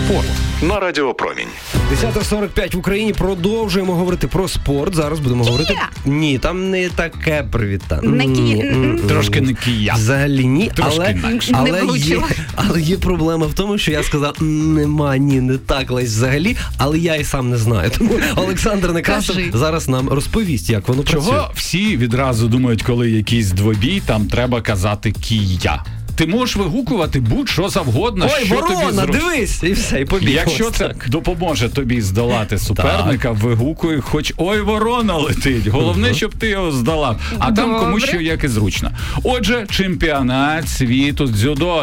Спорт на Радіо Промінь. 10:45 в Україні. Продовжуємо говорити про спорт. Зараз будемо говорити... Ні, там не таке привітання. Трошки не Кія. Взагалі ні, але є проблема в тому, що я сказав, не так лесь взагалі, але я і сам не знаю. Тому Олександр Некрасов зараз нам розповість, як воно працює. Чого всі відразу думають, коли якийсь двобій, там треба казати Кія. Ти можеш вигукувати будь-що завгодно. Ой, що ворона, тобі дивись! І все, і побіг. Якщо це допоможе тобі здолати суперника, вигукуй, хоч ой, ворона летить. Головне, щоб ти його здолав. А там кому що як і зручно. Отже, чемпіонат світу з дзюдо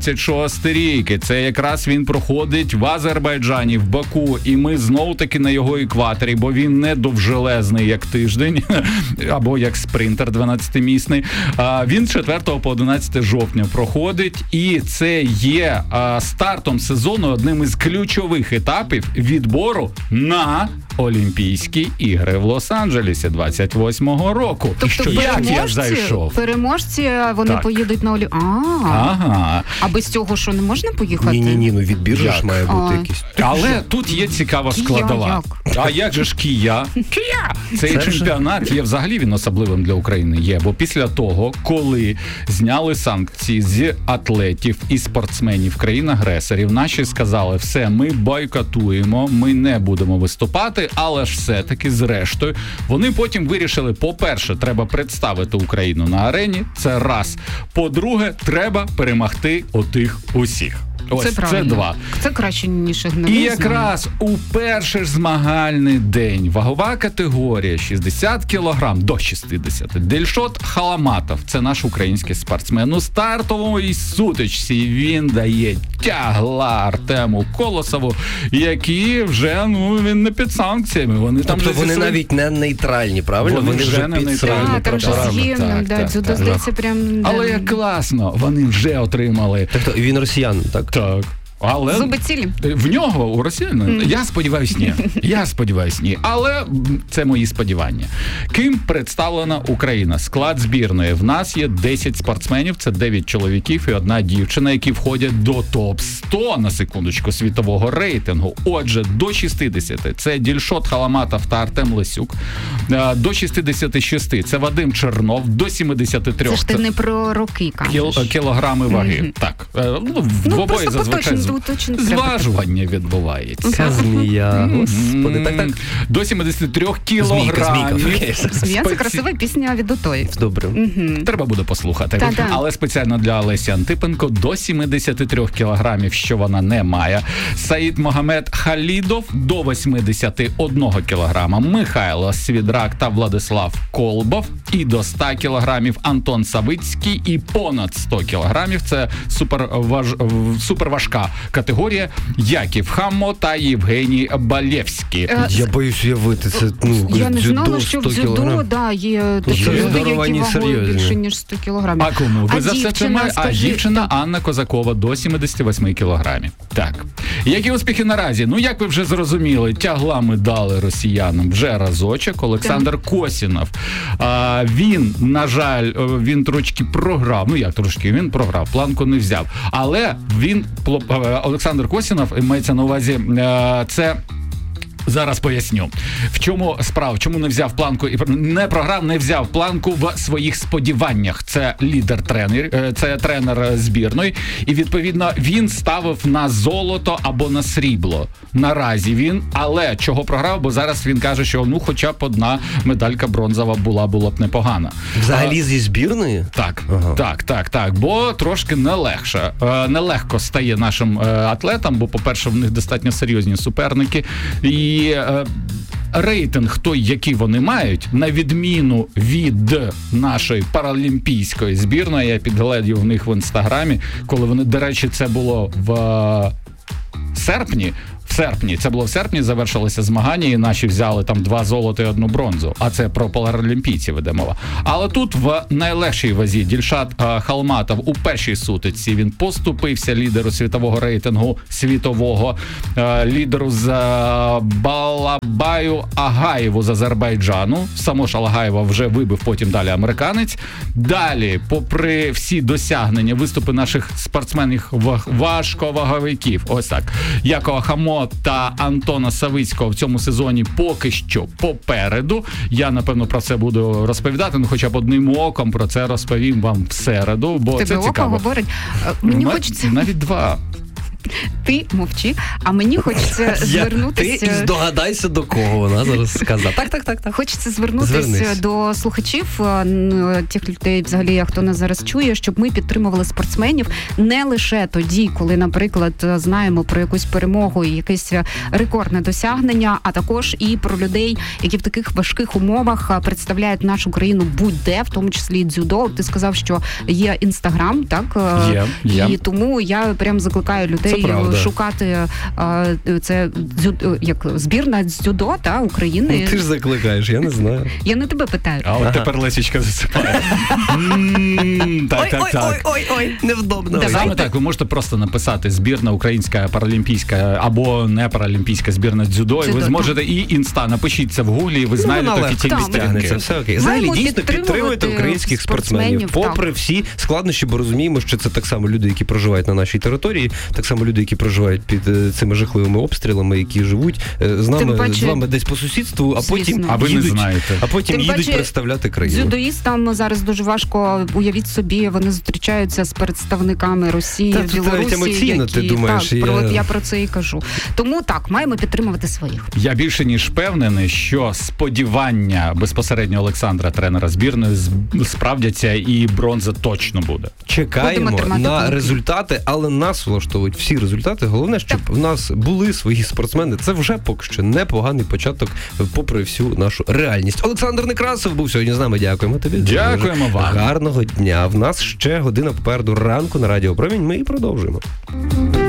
26 рік. І це якраз він проходить в Азербайджані, в Баку. І ми знову-таки на його екваторі, бо він не довжелезний, як тиждень, або як спринтер 12-місний. Він з 4 по 11 жовтня проходить, і це є стартом сезону одним із ключових етапів відбору на Олімпійські ігри в Лос-Анджелесі 28-го року. Тобто як я зайшов? Переможці, вони поїдуть на Олімпіаду. Ага. А без цього що, не можна поїхати? Ні, відбір ж має бути якийсь. Але тут є цікава складова. А як же ж Кія? Цей чемпіонат є взагалі він особливим для України є, бо після того, коли зняли санкції з атлетів і спортсменів країн-агресорів, наші сказали, все, ми бойкотуємо, ми не будемо виступати, але ж все-таки зрештою вони потім вирішили, по-перше, треба представити Україну на арені, це раз. По-друге, треба перемогти отих усіх. Ось, це два. Це краще, ніж ігноризм. І якраз у перший ж змагальний день вагова категорія 60 кілограм до 60. Дільшот Халаматов, це наш український спортсмен. У стартовій сутичці він дає тягла Артему Колосову, які вже, він не під санкціями. Вони там тобто вони навіть не нейтральні, правильно? Вони вже не нейтральні. Там же з гімном, дзюдо, здається, прям... Але як класно, вони вже отримали. Тобто він росіянин, так? Так. Але зуби цілі? В нього, у росіянина, я сподіваюсь, ні. Але це мої сподівання. Ким представлена Україна? Склад збірної. В нас є 10 спортсменів, це 9 чоловіків і 1 дівчина, які входять до топ-100, на секундочку, світового рейтингу. Отже, до 60 – це Дільшот Халаматов та Артем Лесюк. До 66 – це Вадим Чернов. До 73 – це ж ти не про роки кажеш. Кілограми ваги. Так. В двобої зазвичай зважування відбувається. Ця змія, господи, так. До 73 кілограмів. Змія – це красива пісня від Отої. Добре. Треба буде послухати. Але спеціально для Олесі Антипенко до 73 кілограмів, що вона не має. Саїд Магомед Халідов до 81 кілограма. Михайло Свідрак та Владислав Колбов. І до 100 кілограмів Антон Савицький. І понад 100 кілограмів. Це суперважка категорія Яків Хаммо та Євгеній Балєвський. Я боюсь уявити, це я не знала, що в дзюдо є такі люди, які вагою більше, ніж 100 кілограмів. А кому? Ви за все це маєте? А дівчина Анна Козакова до 78 кілограмів. Так. Які успіхи наразі? Як ви вже зрозуміли, тягла медали росіянам вже разочок. Олександр Косінов. Він, на жаль, він трошки програв. Він програв, планку не взяв. Але він, Олександр Косінов, мається на увазі, це... Зараз поясню. В чому справа? Чому не взяв планку і не програв, не взяв планку в своїх сподіваннях. Це лідер-тренер, це тренер збірної. І, відповідно, він ставив на золото або на срібло. Наразі він, але чого програв? Бо зараз він каже, що хоча б 1 медалька бронзова було б непогана. Взагалі зі збірної? Так. Ага. Так. Бо трошки нелегко стає нашим атлетам, бо, по-перше, в них достатньо серйозні суперники. І рейтинг той, який вони мають, на відміну від нашої паралімпійської збірної, я підгледів в них в інстаграмі, коли вони, до речі, це було в серпні, в серпні. Це було в серпні, завершилося змагання, і наші взяли там 2 золота і 1 бронзу. А це про паралімпійців іде мова. Але тут в найлегшій вазі Дільшат Халматов у першій сутичці він поступився лідеру світового рейтингу світового, лідеру з Балабаю Агаєву з Азербайджану. Само ж Агаєва вже вибив потім далі американець. Далі, попри всі досягнення, виступи наших спортсменів важковаговиків, ось так, Якова Хамо та Антона Савицького в цьому сезоні поки що попереду. Я, напевно, про це буду розповідати, хоча б одним оком про це розповім вам в середу, бо тебе це цікаво. Око говорить? Мені хочеться... Навіть 2. Ти мовчи, а мені хочеться звернутися... Ти здогадайся, до кого вона зараз сказала. Так. Хочеться звернутися до слухачів, тих людей, взагалі, хто нас зараз чує, щоб ми підтримували спортсменів не лише тоді, коли, наприклад, знаємо про якусь перемогу і якесь рекордне досягнення, а також і про людей, які в таких важких умовах представляють нашу країну будь-де, в тому числі і дзюдо. Ти сказав, що є Інстаграм, так? Є. І тому я прям закликаю людей шукати це як збірна дзюдо України. Ну, ти ж закликаєш, я не знаю. Я не тебе питаю. А от тепер Лесічка засипає. Ой, невдобно. Саме так, ви можете просто написати збірна українська паралімпійська або не паралімпійська збірна дзюдо, і ви зможете і інста, напишіть це в гуглі, і ви знайдете офіційні сторінки. Це все окей. Взагалі, дійсно, підтримуйте українських спортсменів. Попри всі складнощі, бо розуміємо, що це так само люди, які проживають на нашій території, так само люди, які проживають під цими жахливими обстрілами, які живуть з вами десь по сусідству, а потім їдуть представляти країну. Дзюдоїстам зараз дуже важко, уявіть собі, вони зустрічаються з представниками Росії, Білорусі, емоційно, ти думаєш, я про це і кажу. Тому так, маємо підтримувати своїх. Я більше ніж впевнений, що сподівання безпосередньо Олександра, тренера збірної, справдяться і бронза точно буде. Чекаємо на результати, але нас влаштовують всі результати. Головне, щоб в нас були свої спортсмени. Це вже поки що непоганий початок, попри всю нашу реальність. Олександр Некрасов був сьогодні з нами. Дякуємо тобі. Дякуємо вам. Гарного дня. В нас ще година попереду ранку на Радіо Промінь. Ми і продовжуємо.